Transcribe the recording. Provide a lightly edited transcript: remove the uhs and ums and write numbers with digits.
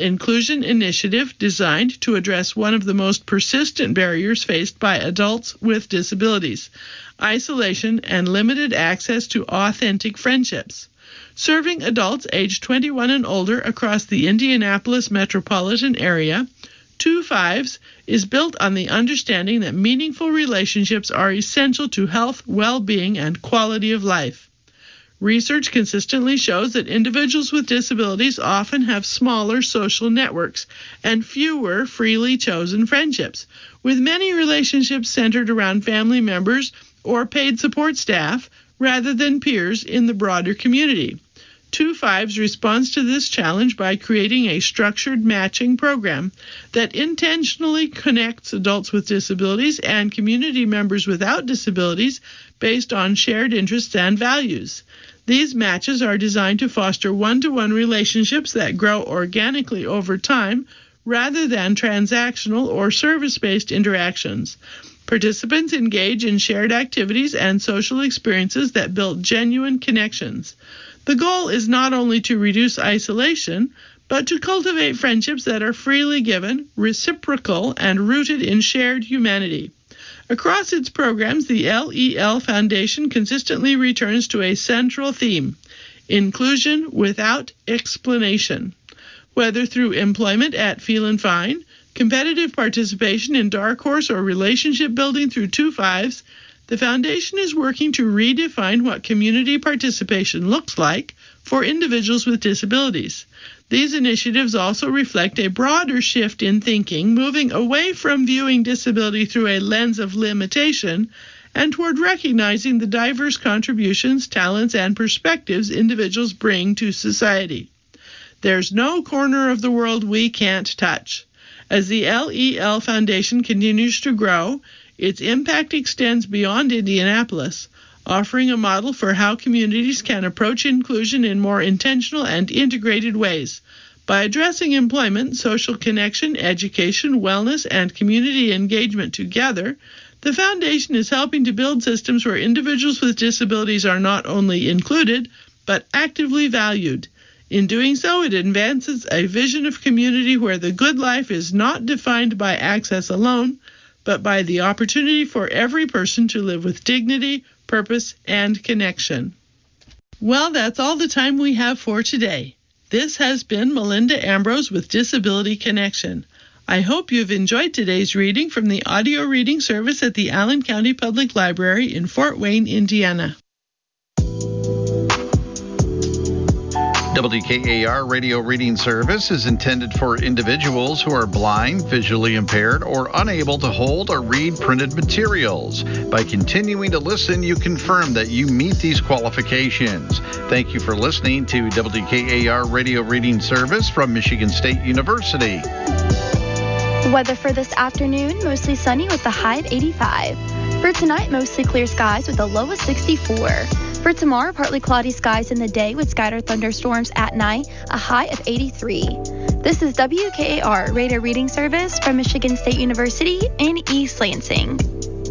inclusion initiative designed to address one of the most persistent barriers faced by adults with disabilities: isolation and limited access to authentic friendships. Serving adults aged 21 and older across the Indianapolis metropolitan area, 2-5s is built on the understanding that meaningful relationships are essential to health, well-being, and quality of life. Research consistently shows that individuals with disabilities often have smaller social networks and fewer freely chosen friendships, with many relationships centered around family members or paid support staff rather than peers in the broader community. 2-5's responds to this challenge by creating a structured matching program that intentionally connects adults with disabilities and community members without disabilities based on shared interests and values. These matches are designed to foster one-to-one relationships that grow organically over time rather than transactional or service-based interactions. Participants engage in shared activities and social experiences that build genuine connections. The goal is not only to reduce isolation, but to cultivate friendships that are freely given, reciprocal, and rooted in shared humanity. Across its programs, the LEL Foundation consistently returns to a central theme: inclusion without explanation. Whether through employment at Feel and Fine, competitive participation in Dark Horse, or relationship building through 2-5s, the Foundation is working to redefine what community participation looks like for individuals with disabilities. These initiatives also reflect a broader shift in thinking, moving away from viewing disability through a lens of limitation and toward recognizing the diverse contributions, talents, and perspectives individuals bring to society. There's no corner of the world we can't touch. As the LEL Foundation continues to grow, its impact extends beyond Indianapolis, offering a model for how communities can approach inclusion in more intentional and integrated ways. By addressing employment, social connection, education, wellness, and community engagement together, the Foundation is helping to build systems where individuals with disabilities are not only included, but actively valued. In doing so, it advances a vision of community where the good life is not defined by access alone, but by the opportunity for every person to live with dignity, purpose, and connection. Well, that's all the time we have for today. This has been Melinda Ambrose with Disability Connection. I hope you've enjoyed today's reading from the audio reading service at the Allen County Public Library in Fort Wayne, Indiana. WKAR radio reading service is intended for individuals who are blind, visually impaired, or unable to hold or read printed materials. By continuing to listen, you confirm that you meet these qualifications. Thank you for listening to WKAR radio reading service from Michigan State University. Weather for this afternoon, mostly sunny with a high of 85. For tonight, mostly clear skies with a low of 64. For tomorrow, partly cloudy skies in the day with scattered thunderstorms at night, a high of 83. This is WKAR Radio Reading Service from Michigan State University in East Lansing.